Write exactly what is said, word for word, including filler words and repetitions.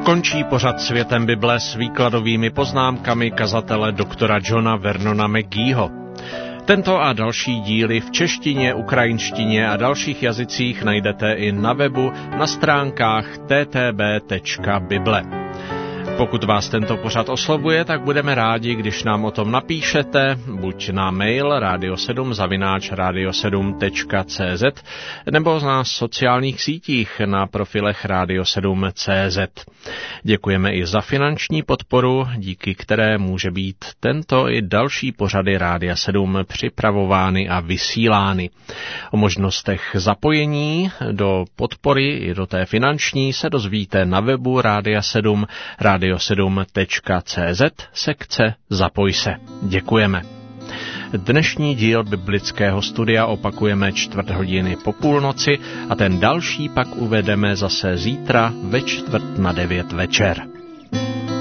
Končí pořad Světem Bible s výkladovými poznámkami kazatele doktora Johna Vernona McGeeho. Tento a další díly v češtině, ukrajinštině a dalších jazycích najdete i na webu na stránkách t t b tečka bible. Pokud vás tento pořad oslovuje, tak budeme rádi, když nám o tom napíšete, buď na mail radio sedm zavináč radio sedm tečka cz nebo na sociálních sítích na profilech radio sedm tečka cz. Děkujeme i za finanční podporu, díky které může být tento i další pořady Rádia sedm připravovány a vysílány. O možnostech zapojení do podpory i do té finanční se dozvíte na webu Rádia sedm radio sedm tečka cz sekce Zapoj se. Děkujeme. Dnešní díl biblického studia opakujeme čtvrt hodiny po půlnoci a ten další pak uvedeme zase zítra ve čtvrt na devět večer.